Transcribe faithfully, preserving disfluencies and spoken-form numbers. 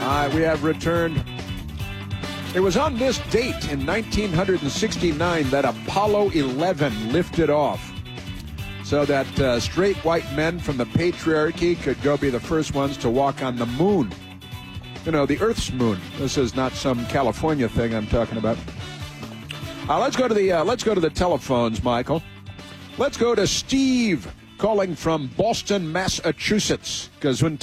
Uh, we have returned. It was on this date in nineteen sixty-nine that Apollo eleven lifted off so that uh, straight white men from the patriarchy could go be the first ones to walk on the moon. You know, the Earth's moon. This is not some California thing I'm talking about. Uh, let's go to the uh, let's go to the telephones, Michael. Let's go to Steve calling from Boston, Massachusetts, because when